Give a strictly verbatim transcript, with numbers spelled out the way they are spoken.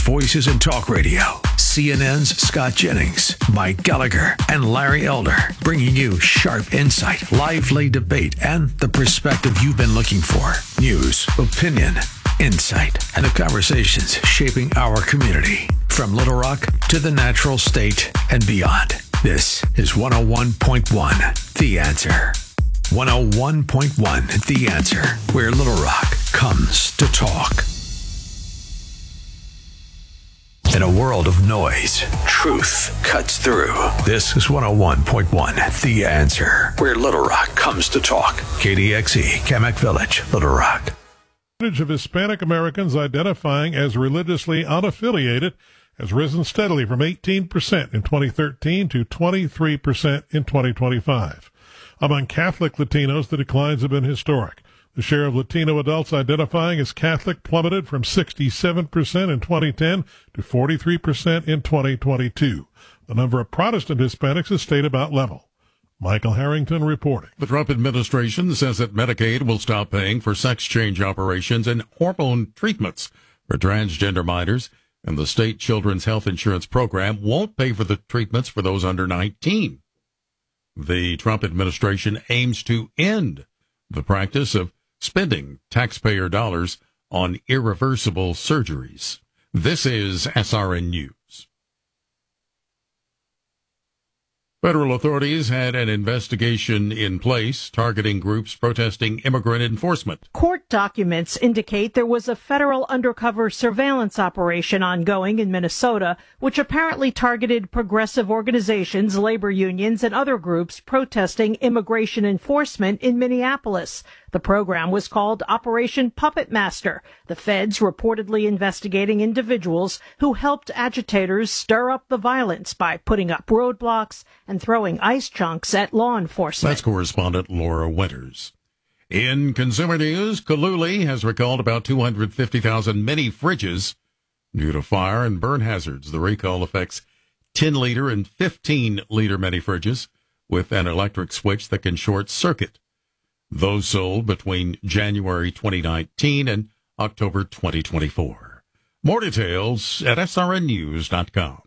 voices in talk radio. C N N's Scott Jennings, Mike Gallagher, and Larry Elder, bringing you sharp insight, lively debate, and the perspective you've been looking for. News, opinion, insight, and the conversations shaping our community. From Little Rock to the natural state and beyond. This is one oh one point one, The Answer. one oh one point one, The Answer, where Little Rock comes to talk. In a world of noise, truth cuts through. This is one oh one point one, The Answer, where Little Rock comes to talk. K D X E, Kamak Village, Little Rock. The percentage of Hispanic Americans identifying as religiously unaffiliated has risen steadily from eighteen percent in twenty thirteen to twenty-three percent in twenty twenty-five. Among Catholic Latinos, the declines have been historic. The share of Latino adults identifying as Catholic plummeted from sixty-seven percent in twenty ten to forty-three percent in twenty twenty-two. The number of Protestant Hispanics has stayed about level. Michael Harrington reporting. The Trump administration says that Medicaid will stop paying for sex change operations and hormone treatments for transgender minors, and the state Children's Health Insurance Program won't pay for the treatments for those under nineteen. The Trump administration aims to end the practice of spending taxpayer dollars on irreversible surgeries. This is S R N News. Federal authorities had an investigation in place targeting groups protesting immigrant enforcement. Court documents indicate there was a federal undercover surveillance operation ongoing in Minnesota, which apparently targeted progressive organizations, labor unions, and other groups protesting immigration enforcement in Minneapolis. The program was called Operation Puppet Master, the feds reportedly investigating individuals who helped agitators stir up the violence by putting up roadblocks and throwing ice chunks at law enforcement. That's correspondent Laura Winters. In consumer news, Kaluli has recalled about two hundred fifty thousand mini fridges due to fire and burn hazards. The recall affects ten-liter and fifteen-liter mini fridges with an electric switch that can short circuit. Those sold between January twenty nineteen and October twenty twenty-four. More details at S R N news dot com.